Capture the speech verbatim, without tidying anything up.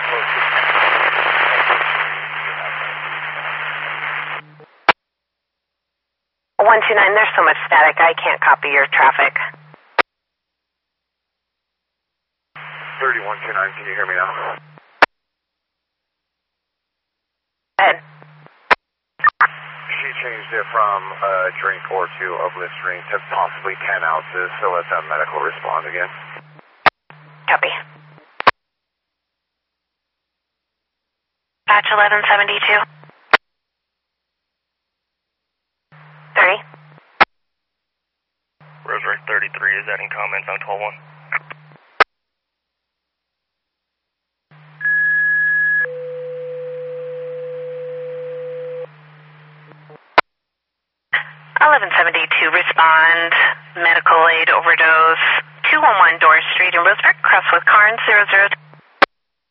one two nine, there's so much static, I can't copy your traffic. thirty-one two nine, can you hear me now? Go ahead. She changed it from a drink or two of Listerine to possibly ten ounces, so let that medical respond again. Copy. Patch eleven seventy-two. thirty. Rosary thirty-three is adding comments on twelve one. eleven seventy-two, respond, medical aid overdose, two one one Doris Street in Roseburg, cross with Carnes, zero zero